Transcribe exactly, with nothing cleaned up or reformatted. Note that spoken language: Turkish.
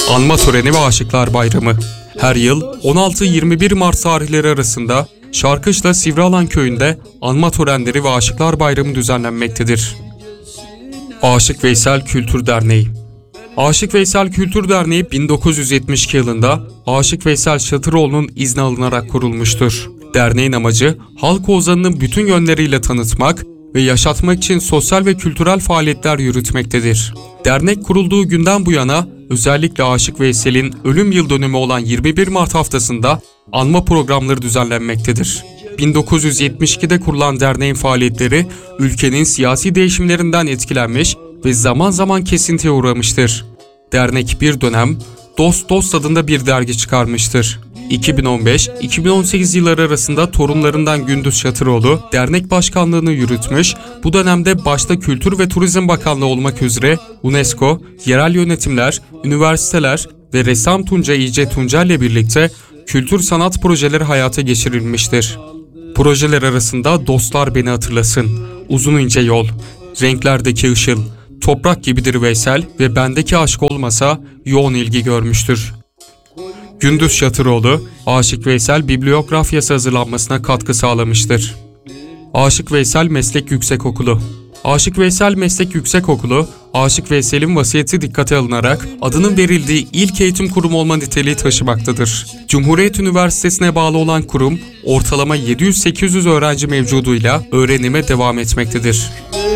Anma töreni ve Aşıklar Bayramı. Her yıl on altı yirmi bir Mart tarihleri arasında Şarkışla Sivrialan köyünde anma törenleri ve Aşıklar Bayramı düzenlenmektedir. Aşık Veysel Kültür Derneği. Aşık Veysel Kültür Derneği bin dokuz yüz yetmiş iki yılında Aşık Veysel Şatıroğlu'nun izni alınarak kurulmuştur. Derneğin amacı halk ozanını bütün yönleriyle tanıtmak ve yaşatmak için sosyal ve kültürel faaliyetler yürütmektedir. Dernek kurulduğu günden bu yana özellikle Aşık Veysel'in ölüm yıl dönümü olan yirmi bir Mart haftasında anma programları düzenlenmektedir. bin dokuz yüz yetmiş ikide kurulan derneğin faaliyetleri ülkenin siyasi değişimlerinden etkilenmiş ve zaman zaman kesintiye uğramıştır. Dernek bir dönem Dost Dost adında bir dergi çıkarmıştır. iki bin on beş iki bin on sekiz yılları arasında torunlarından Gündüz Şatıroğlu dernek başkanlığını yürütmüş, bu dönemde başta Kültür ve Turizm Bakanlığı olmak üzere UNESCO, yerel yönetimler, üniversiteler ve ressam Tuncay İyice Tuncel ile birlikte kültür sanat projeleri hayata geçirilmiştir. Projeler arasında Dostlar Beni Hatırlasın, Uzun İnce Yol, Renklerdeki Işıl, Toprak Gibidir Veysel ve Bendeki Aşk Olmasa yoğun ilgi görmüştür. Gündüz Şatıroğlu, Aşık Veysel bibliografyası hazırlanmasına katkı sağlamıştır. Aşık Veysel Meslek Yüksekokulu. Aşık Veysel Meslek Yüksekokulu, Aşık Veysel'in vasiyeti dikkate alınarak adının verildiği ilk eğitim kurumu olma niteliği taşımaktadır. Cumhuriyet Üniversitesi'ne bağlı olan kurum, ortalama yedi yüz sekiz yüz öğrenci mevcuduyla öğrenime devam etmektedir.